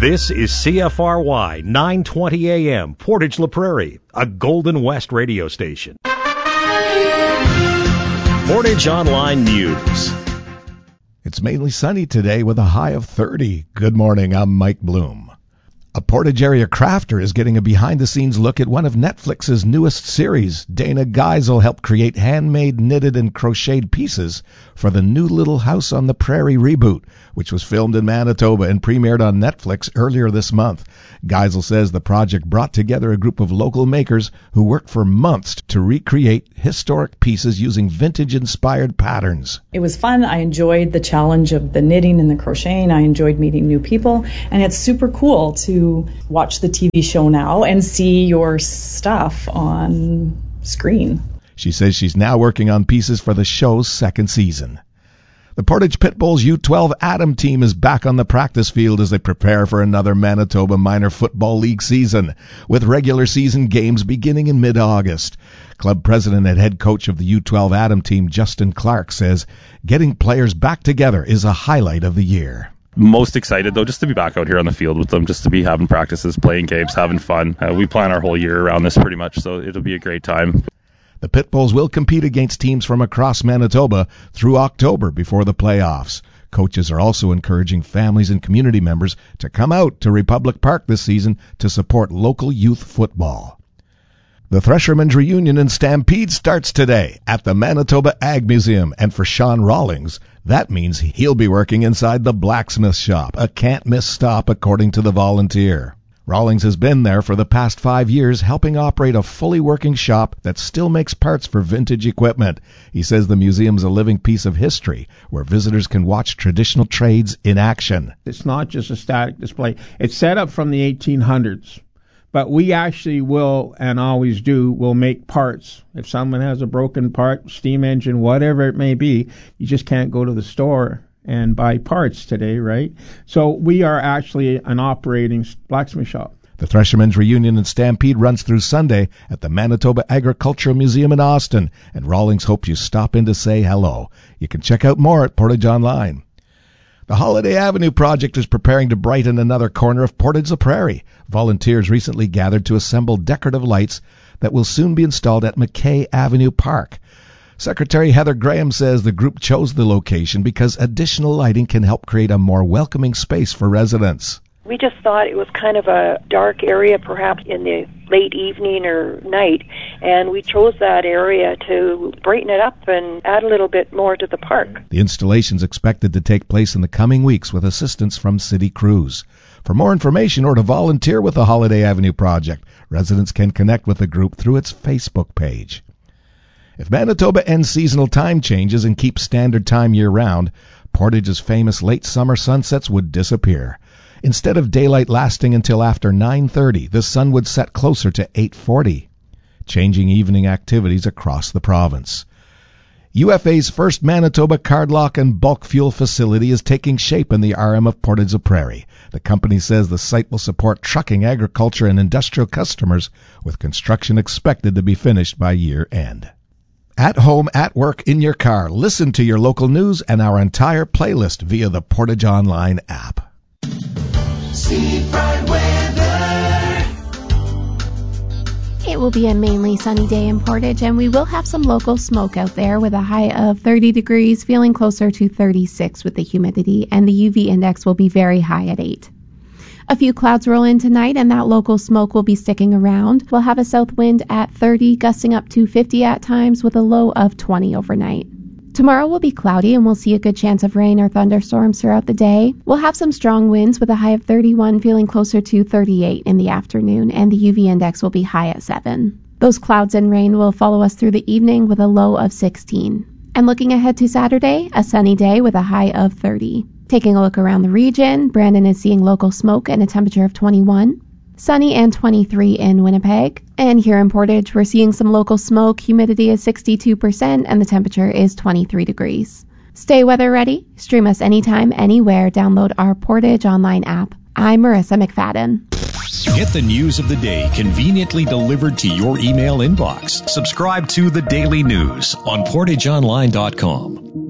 This is CFRY 920 AM, Portage La Prairie, a Golden West radio station. Portage Online News. It's mainly sunny today with a high of 30. Good morning, I'm Mike Bloom. A Portage area crafter is getting a behind-the-scenes look at one of Netflix's newest series. Dana Geisel helped create handmade, knitted, and crocheted pieces for the new Little House on the Prairie reboot, which was filmed in Manitoba and premiered on Netflix earlier this month. Geisel says the project brought together a group of local makers who worked for months to recreate historic pieces using vintage-inspired patterns. It was fun. I enjoyed the challenge of the knitting and the crocheting. I enjoyed meeting new people, and it's super cool to watch the TV show now and see your stuff on screen. She says she's now working on pieces for the show's second season. The Portage Pitbulls U12 Adam team is back on the practice field as they prepare for another Manitoba Minor Football League season, with regular season games beginning in mid-August. Club president and head coach of the U12 Adam team, Justin Clark, says getting players back together is a highlight of the year. Most excited, though, just to be back out here on the field with them, just to be having practices, playing games, having fun. We plan our whole year around this pretty much, so it'll be a great time. The Pitbulls will compete against teams from across Manitoba through October before the playoffs. Coaches are also encouraging families and community members to come out to Republic Park this season to support local youth football. The Threshermen's Reunion in Stampede starts today at the Manitoba Ag Museum, and for Sean Rawlings, that means he'll be working inside the blacksmith shop, a can't-miss stop according to the Volunteer. Rawlings has been there for the past 5 years, helping operate a fully working shop that still makes parts for vintage equipment. He says the museum's a living piece of history where visitors can watch traditional trades in action. It's not just a static display. It's set up from the 1800s. But we actually will, and always do, will make parts. If someone has a broken part, steam engine, whatever it may be, you just can't go to the store and buy parts today, right? So we are actually an operating blacksmith shop. The Threshermen's Reunion in Stampede runs through Sunday at the Manitoba Agricultural Museum in Austin, and Rawlings hopes you stop in to say hello. You can check out more at Portage Online. The Holiday Avenue project is preparing to brighten another corner of Portage La Prairie. Volunteers recently gathered to assemble decorative lights that will soon be installed at McKay Avenue Park. Secretary Heather Graham says the group chose the location because additional lighting can help create a more welcoming space for residents. We just thought it was kind of a dark area, perhaps in the late evening or night, and we chose that area to brighten it up and add a little bit more to the park. The installation is expected to take place in the coming weeks with assistance from city crews. For more information or to volunteer with the Holiday Avenue project, residents can connect with the group through its Facebook page. If Manitoba ends seasonal time changes and keeps standard time year-round, Portage's famous late summer sunsets would disappear. Instead of daylight lasting until after 9:30, the sun would set closer to 8:40, changing evening activities across the province. UFA's first Manitoba cardlock and bulk fuel facility is taking shape in the RM of Portage La Prairie. The company says the site will support trucking, agriculture, and industrial customers, with construction expected to be finished by year end. At home, at work, in your car, listen to your local news and our entire playlist via the Portage Online app. Seafront weather. It will be a mainly sunny day in Portage, and we will have some local smoke out there with a high of 30 degrees, feeling closer to 36 with the humidity, and the UV index will be very high at 8. A few clouds roll in tonight, and that local smoke will be sticking around. We'll have a south wind at 30, gusting up to 50 at times, with a low of 20 overnight. Tomorrow will be cloudy, and we'll see a good chance of rain or thunderstorms throughout the day. We'll have some strong winds with a high of 31, feeling closer to 38 in the afternoon, and the UV index will be high at 7. Those clouds and rain will follow us through the evening with a low of 16. And looking ahead to Saturday, a sunny day with a high of 30. Taking a look around the region, Brandon is seeing local smoke and a temperature of 21. Sunny and 23 in Winnipeg. And here in Portage, we're seeing some local smoke. Humidity is 62% and the temperature is 23 degrees. Stay weather ready. Stream us anytime, anywhere. Download our Portage Online app. I'm Marissa McFadden. Get the news of the day conveniently delivered to your email inbox. Subscribe to The Daily News on PortageOnline.com.